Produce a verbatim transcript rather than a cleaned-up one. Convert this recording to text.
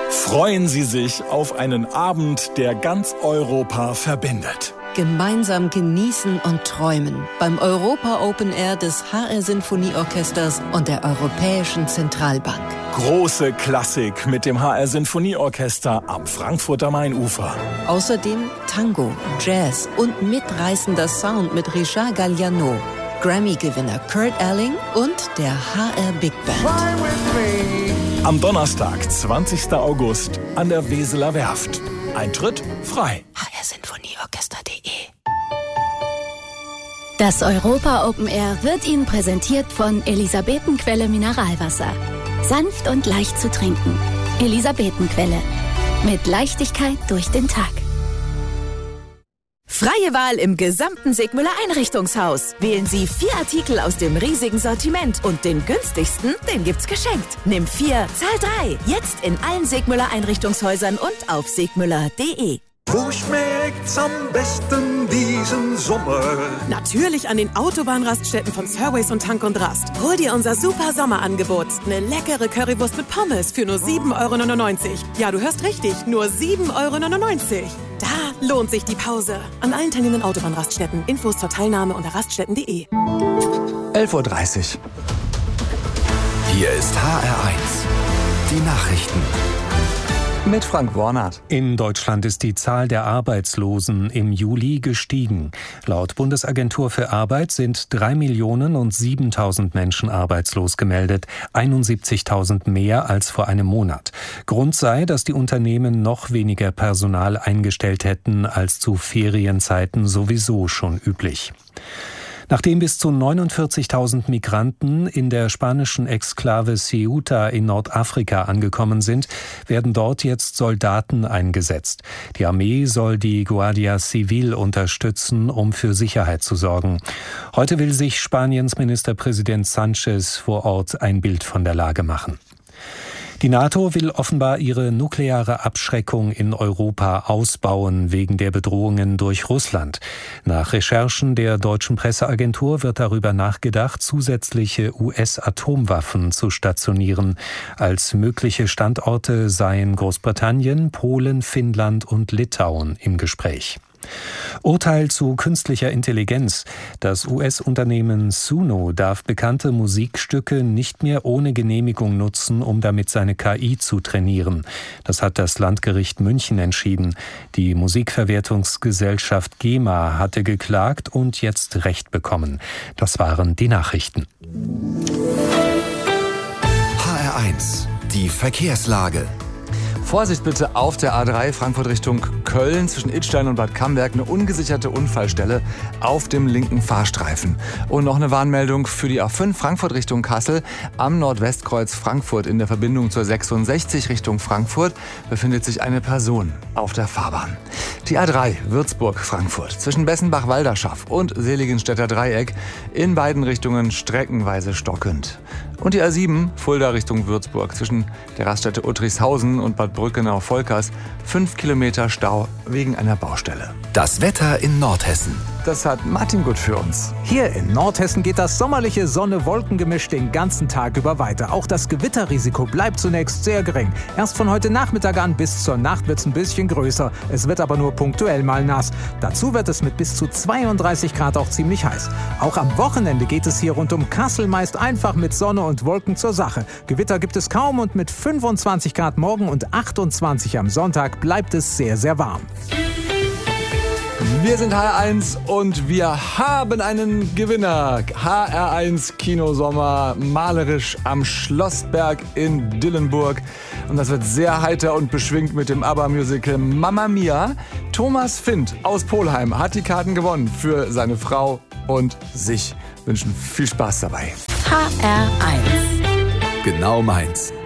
Freuen Sie sich auf einen Abend, der ganz Europa verbindet. Gemeinsam genießen und träumen beim Europa Open Air des H R Sinfonieorchesters und der Europäischen Zentralbank. Große Klassik mit dem H R Sinfonieorchester am Frankfurter Mainufer. Außerdem Tango, Jazz und mitreißender Sound mit Richard Galliano, Grammy-Gewinner Kurt Elling und der H R Big Band. Am Donnerstag, zwanzigster August, an der Weseler Werft. Eintritt frei. h r sinfonieorchester punkt de Das Europa Open Air wird Ihnen präsentiert von Elisabetenquelle Mineralwasser. Sanft und leicht zu trinken. Elisabetenquelle. Mit Leichtigkeit durch den Tag. Freie Wahl im gesamten Segmüller Einrichtungshaus. Wählen Sie vier Artikel aus dem riesigen Sortiment und den günstigsten, den gibt's geschenkt. Nimm vier, zahl drei. Jetzt in allen Segmüller Einrichtungshäusern und auf segmüller punkt de. Wo schmeckt's am besten diesen Sommer? Natürlich an den Autobahnraststätten von Surways und Tank und Rast. Hol dir unser super Sommerangebot. Eine leckere Currywurst mit Pommes für nur sieben Euro neunundneunzig. Ja, du hörst richtig, nur sieben Euro neunundneunzig. Da lohnt sich die Pause. An allen teilnehmenden Autobahnraststätten. Infos zur Teilnahme unter raststätten punkt de. elf Uhr dreißig. Hier ist H R eins. Die Nachrichten. Mit Frank Warnert. In Deutschland ist die Zahl der Arbeitslosen im Juli gestiegen. Laut Bundesagentur für Arbeit sind drei Millionen und siebentausend Menschen arbeitslos gemeldet, einundsiebzigtausend mehr als vor einem Monat. Grund sei, dass die Unternehmen noch weniger Personal eingestellt hätten als zu Ferienzeiten sowieso schon üblich. Nachdem bis zu neunundvierzigtausend Migranten in der spanischen Exklave Ceuta in Nordafrika angekommen sind, werden dort jetzt Soldaten eingesetzt. Die Armee soll die Guardia Civil unterstützen, um für Sicherheit zu sorgen. Heute will sich Spaniens Ministerpräsident Sánchez vor Ort ein Bild von der Lage machen. Die NATO will offenbar ihre nukleare Abschreckung in Europa ausbauen wegen der Bedrohungen durch Russland. Nach Recherchen der deutschen Presseagentur wird darüber nachgedacht, zusätzliche U S-Atomwaffen zu stationieren. Als mögliche Standorte seien Großbritannien, Polen, Finnland und Litauen im Gespräch. Urteil zu künstlicher Intelligenz. Das U S-Unternehmen Suno darf bekannte Musikstücke nicht mehr ohne Genehmigung nutzen, um damit seine K I zu trainieren. Das hat das Landgericht München entschieden. Die Musikverwertungsgesellschaft GEMA hatte geklagt und jetzt Recht bekommen. Das waren die Nachrichten. H R eins. Die Verkehrslage. Vorsicht bitte auf der A drei Frankfurt Richtung Köln zwischen Idstein und Bad Camberg. Eine ungesicherte Unfallstelle auf dem linken Fahrstreifen. Und noch eine Warnmeldung für die A fünf Frankfurt Richtung Kassel. Am Nordwestkreuz Frankfurt in der Verbindung zur sechsundsechzig Richtung Frankfurt befindet sich eine Person auf der Fahrbahn. Die A drei Würzburg Frankfurt zwischen Bessenbach-Walderschaff und Seligenstädter Dreieck in beiden Richtungen streckenweise stockend. Und die A sieben Fulda Richtung Würzburg zwischen der Raststätte Uttrichshausen und Bad Brückenau-Volkers fünf Kilometer Stau wegen einer Baustelle. Das Wetter in Nordhessen. Das hat Martin Gut für uns. Hier in Nordhessen geht das sommerliche Sonne-Wolken-Gemisch den ganzen Tag über weiter. Auch das Gewitterrisiko bleibt zunächst sehr gering. Erst von heute Nachmittag an bis zur Nacht wird es ein bisschen größer. Es wird aber nur punktuell mal nass. Dazu wird es mit bis zu zweiunddreißig Grad auch ziemlich heiß. Auch am Wochenende geht es hier rund um Kassel meist einfach mit Sonne und Wolken zur Sache. Gewitter gibt es kaum und mit fünfundzwanzig Grad morgen und achtundzwanzig am Sonntag bleibt es sehr, sehr warm. Wir sind H R eins und wir haben einen Gewinner. H R eins Kinosommer, malerisch am Schlossberg in Dillenburg. Und das wird sehr heiter und beschwingt mit dem ABBA-Musical Mamma Mia. Thomas Findt aus Polheim hat die Karten gewonnen für seine Frau und sich. Wünschen viel Spaß dabei. H R eins. Genau meins.